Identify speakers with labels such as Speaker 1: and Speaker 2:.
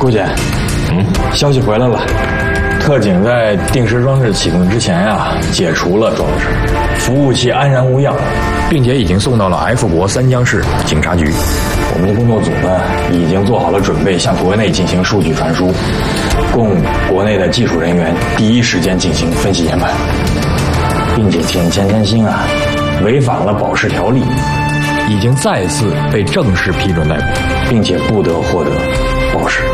Speaker 1: 顾姐，消息回来了，特警在定时装置启动之前解除了装置，服务器安然无恙，
Speaker 2: 并且已经送到了 F 国三江市警察局。
Speaker 1: 我们的工作组呢，已经做好了准备，向国内进行数据传输，供国内的技术人员第一时间进行分析研判，并且请钱天星违反了保释条例，
Speaker 2: 已经再次被正式批准逮捕，
Speaker 1: 并且不得获得保释。